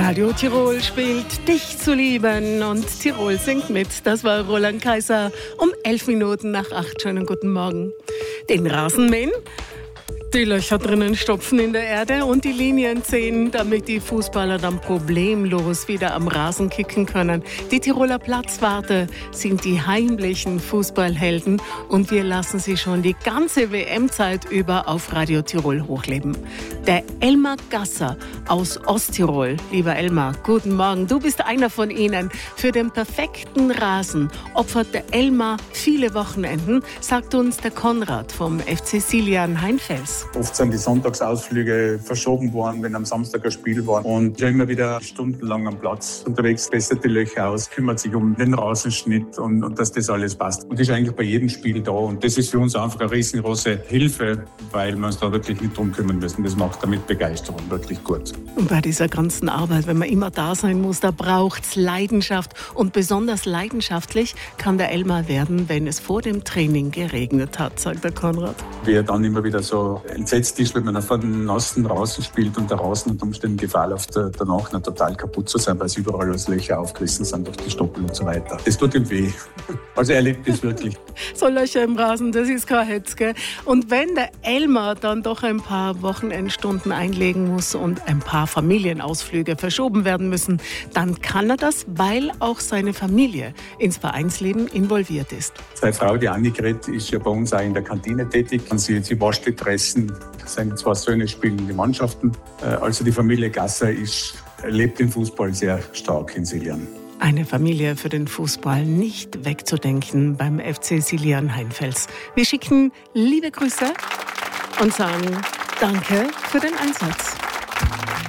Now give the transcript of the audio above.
Radio Tirol spielt Dich zu lieben und Tirol singt mit. Das war Roland Kaiser um 11 Minuten nach 8. Schönen guten Morgen. Den Rasen mähen, die Löcher drinnen stopfen in der Erde und die Linien ziehen, damit die Fußballer dann problemlos wieder am Rasen kicken können. Die Tiroler Platzwarte sind die heimlichen Fußballhelden und wir lassen sie schon die ganze WM-Zeit über auf Radio Tirol hochleben. Der Elmar Gasser aus Osttirol. Lieber Elmar, guten Morgen. Du bist einer von ihnen. Für den perfekten Rasen opfert der Elmar viele Wochenenden, sagt uns der Konrad vom FC Siljan Heinfels. Oft sind die Sonntagsausflüge verschoben worden, wenn am Samstag ein Spiel war. Und ich immer wieder stundenlang am Platz unterwegs, bessert die Löcher aus, kümmert sich um den Rasenschnitt und dass das alles passt. Und ist eigentlich bei jedem Spiel da. Und das ist für uns einfach eine riesengroße Hilfe, weil wir uns da wirklich nicht drum kümmern müssen. Das macht damit Begeisterung wirklich gut. Und bei dieser ganzen Arbeit, wenn man immer da sein muss, da braucht es Leidenschaft. Und besonders leidenschaftlich kann der Elmar werden, wenn es vor dem Training geregnet hat, sagt der Konrad. Wie er dann immer wieder so entsetzt ist, wenn man auf einem nassen Rasen spielt und der Rasen unter Umständen Gefahr läuft, danach noch total kaputt zu sein, weil es überall als Löcher aufgerissen sind durch die Stoppel und so weiter. Das tut ihm weh. Also er erlebt das wirklich. So Löcher im Rasen, das ist kein Hetz, gell? Und wenn der Elmar dann doch ein paar Wochenendstunden einlegen muss und ein paar Familienausflüge verschoben werden müssen, dann kann er das, weil auch seine Familie ins Vereinsleben involviert ist. Seine Frau, die Annegret, ist ja bei uns auch in der Kantine tätig. Sie wascht die Dressen. Seine zwei Söhne spielen in die Mannschaften. Also die Familie Gasser lebt den Fußball sehr stark in Siljan. Eine Familie für den Fußball nicht wegzudenken beim FC Siljan Heinfels. Wir schicken liebe Grüße und sagen Danke für den Einsatz.